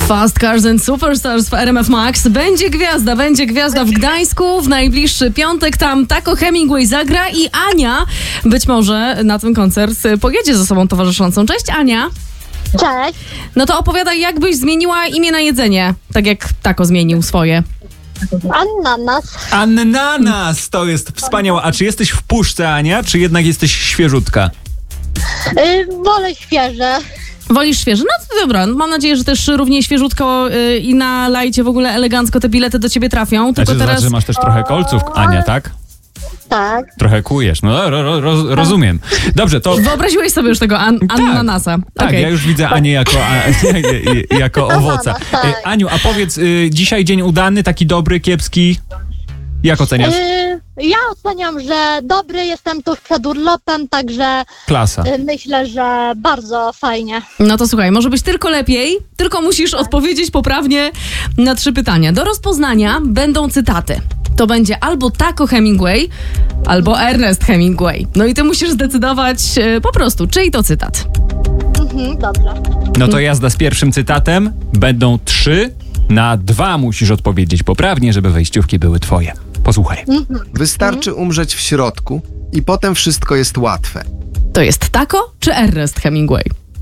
Fast Cars and Superstars w RMF Max. Będzie gwiazda w Gdańsku w najbliższy piątek. Tam Taco Hemingway zagra i Ania być może na ten koncert pojedzie ze sobą towarzyszącą. Cześć, Ania. Cześć. No to opowiadaj, jak byś zmieniła imię na jedzenie, tak jak Taco zmienił swoje. Ananas. Ananas! To jest wspaniałe. A czy jesteś w puszce, Ania, czy jednak jesteś świeżutka? Wolę świeże. Wolisz świeże? No to dobra, mam nadzieję, że też równie świeżutko i na lajcie w ogóle elegancko te bilety do ciebie trafią. Tylko Znaczy, teraz... że masz też trochę kolców, Ania, tak? Tak. Trochę kujesz. No, rozumiem. Dobrze, to... Wyobraziłeś sobie już tego ananasa. Tak, Okej. ja już widzę Anię jako owoca. tak. Aniu, a powiedz, dzisiaj dzień udany, taki dobry, kiepski? Jak oceniasz? Ja oceniam, że dobry, jestem tuż przed urlopem, także Klasa. myślę, że bardzo fajnie. No to słuchaj, może być tylko lepiej, tylko musisz odpowiedzieć poprawnie na 3 pytania. Do rozpoznania będą cytaty. To będzie albo Taco Hemingway, albo Ernest Hemingway. No i ty musisz zdecydować po prostu, czyj to cytat. Dobrze. No to jazda z pierwszym cytatem. Będą 3. Na 2 musisz odpowiedzieć poprawnie, żeby wejściówki były twoje. Posłuchaj. Wystarczy umrzeć w środku i potem wszystko jest łatwe. To jest Taco czy Ernest Hemingway?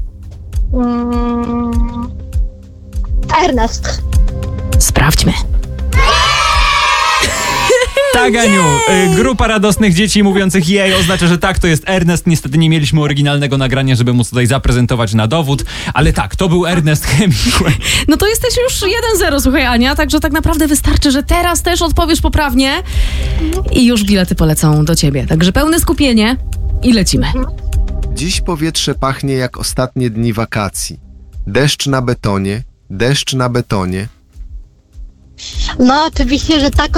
Ernest. Sprawdźmy. Tak, Aniu, grupa radosnych dzieci mówiących jej oznacza, że tak, to jest Ernest. Niestety nie mieliśmy oryginalnego nagrania, żeby móc tutaj zaprezentować na dowód, ale tak, to był Ernest Hemingway. No to jesteś już 1-0, słuchaj, Ania, także tak naprawdę wystarczy, że teraz też odpowiesz poprawnie i już bilety polecą do ciebie. Także pełne skupienie i lecimy. Dziś powietrze pachnie jak ostatnie dni wakacji. Deszcz na betonie, deszcz na betonie. No oczywiście, że tak.